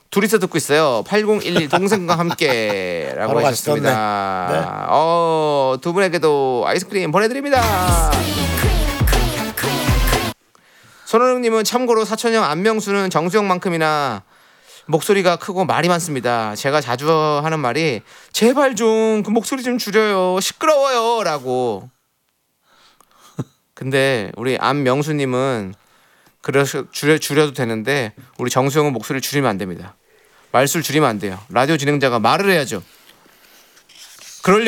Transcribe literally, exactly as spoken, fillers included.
둘이서 듣고 있어요. 팔공일일 동생과 함께라고 바로 하셨습니다. 네. 어, 두 분에게도 아이스크림 보내드립니다. 손호영님은 참고로 사촌형 안명수는 정수영만큼이나 목소리가 크고 말이 많습니다. 제가 자주 하는 말이 제발 좀 그 목소리 좀 줄여요. 시끄러워요. 라고. 근데 우리 안명수님은 그래서 줄여, 줄여도 되는데 우리 정수영은 목소리를 줄이면 안 됩니다. 말수를 줄이면 안 돼요. 라디오 진행자가 말을 해야죠.